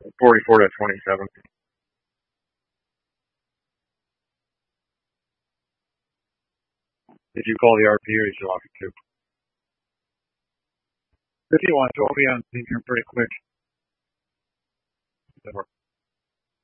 44.27. Did you call the RP or did you lock it too? If you want to, I'll be on here pretty quick.